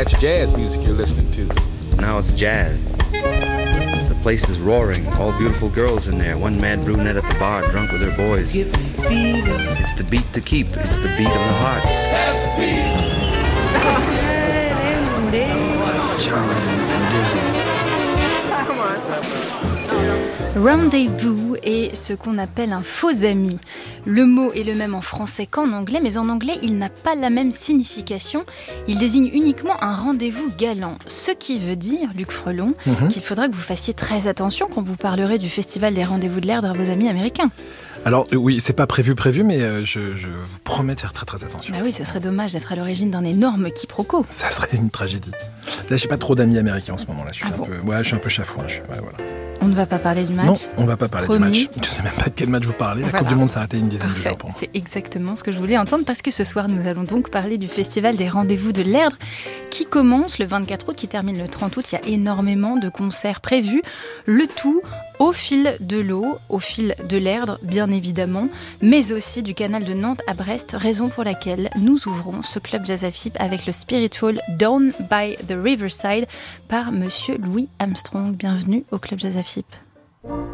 That's jazz music you're listening to. Now it's jazz. The place is roaring. All beautiful girls in there. One mad brunette at the bar, drunk with her boys. Give me fever. It's the beat to keep. It's the beat of the heart. That's the beat. Rendezvous est ce qu'on appelle un faux ami. Le mot est le même en français qu'en anglais, mais en anglais, il n'a pas la même signification. Il désigne uniquement un rendez-vous galant. Ce qui veut dire, Luc Frelon, qu'il faudra que vous fassiez très attention quand vous parlerez du Festival des Rendez-vous de l'Erdre à vos amis américains. Alors oui, c'est pas prévu, mais je vous promets de faire très très attention. Ah oui, ce serait dommage d'être à l'origine d'un énorme quiproquo. Ça serait une tragédie. Là, j'ai pas trop d'amis américains en ce moment-là. Je suis un peu chafouin. Voilà. On ne va pas parler du match. Non, on va pas parler Promis. du match. Je sais même pas de quel match vous parlez. La Voilà. Coupe du Monde s'est arrêtée une dizaine de Parfait. jours pour moi. C'est exactement ce que je voulais entendre parce que ce soir, nous allons donc parler du Festival des Rendez-vous de l'Erdre qui commence le 24 août, qui termine le 30 août. Il y a énormément de concerts prévus. Le tout au fil de l'eau, au fil de l'Erdre, bien évidemment, mais aussi du canal de Nantes à Brest, raison pour laquelle nous ouvrons ce club Jazz AFIP avec le Spiritual Down by the Riverside par Monsieur Louis Armstrong. Bienvenue au club Jazz AFIP.